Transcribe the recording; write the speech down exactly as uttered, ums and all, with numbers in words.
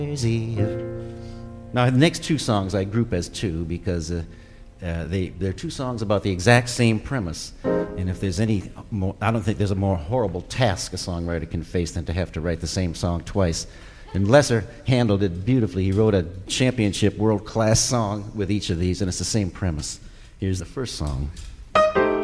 Now, the next two songs I group as two because uh, uh, they, they're two songs about the exact same premise. And if there's any more, I don't think there's a more horrible task a songwriter can face than to have to write the same song twice. And Lesser handled it beautifully. He wrote a championship world-class song with each of these, and it's the same premise. Here's the first song.